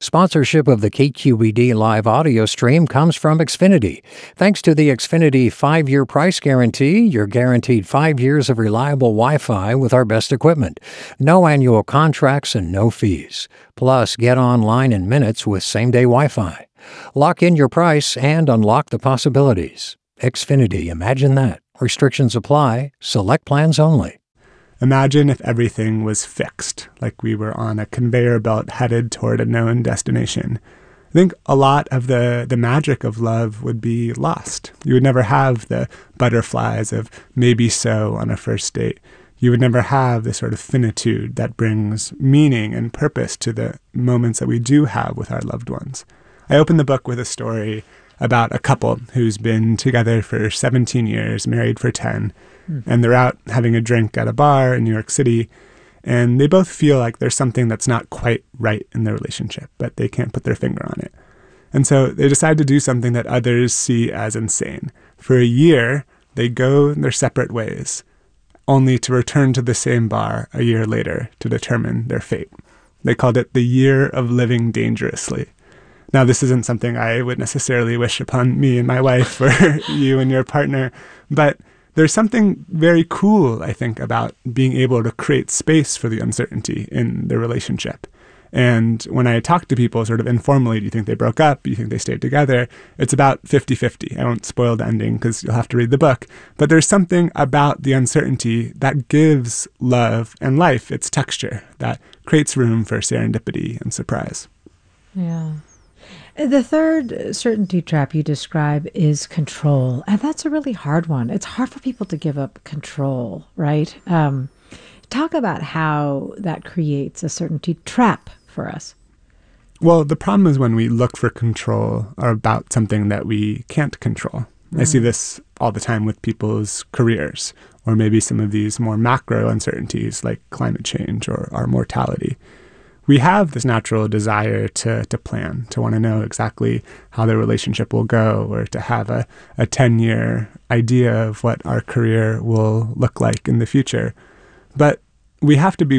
Sponsorship of the KQED live audio stream comes from Xfinity. Thanks to the Xfinity 5-year price guarantee, you're guaranteed 5 years of reliable Wi-Fi with our best equipment. No annual contracts and no fees. Plus, get online in minutes with same-day Wi-Fi. Lock in your price and unlock the possibilities. Xfinity, imagine that. Restrictions apply. Select plans only. Imagine if everything was fixed, like we were on a conveyor belt headed toward a known destination. I think a lot of the magic of love would be lost. You would never have the butterflies of maybe so on a first date. You would never have the sort of finitude that brings meaning and purpose to the moments that we do have with our loved ones. I opened the book with a story about a couple who's been together for 17 years, married for 10, and they're out having a drink at a bar in New York City, and they both feel like there's something that's not quite right in their relationship, but they can't put their finger on it. And so they decide to do something that others see as insane. For a year, they go their separate ways, only to return to the same bar a year later to determine their fate. They called it the year of living dangerously. Now, this isn't something I would necessarily wish upon me and my wife or you and your partner, but there's something very cool, I think, about being able to create space for the uncertainty in the relationship. And when I talk to people sort of informally, do you think they broke up? Do you think they stayed together? It's about 50-50. I won't spoil the ending because you'll have to read the book. But there's something about the uncertainty that gives love and life its texture, that creates room for serendipity and surprise. Yeah. The third certainty trap you describe is control. And that's a really hard one. It's hard for people to give up control, right? Talk about how that creates a certainty trap for us. Well, the problem is when we look for control or about something that we can't control. I see this all the time with people's careers, or maybe some of these more macro uncertainties like climate change or our mortality. We have this natural desire to plan, to want to know exactly how the relationship will go, or to have a 10-year idea of what our career will look like in the future. But we have to be